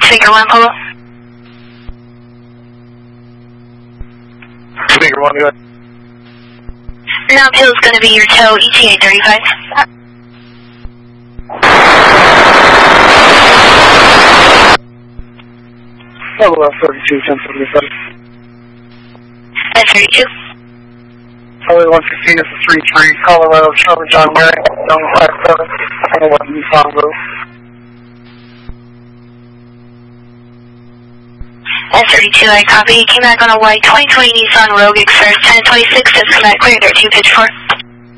Figure 1 Polo. Figure 1, go ahead. Now Pill's going to be your tow, ETA 35. Hello, 32, 1077. And 32. Highway 116, this is 33, Colorado, Charlie John Mary, 757, 111 Nissan Road. S32, I copy. Came back on a white 2020 Nissan Rogue Express 1026, just come back clear, 32 pitch 4.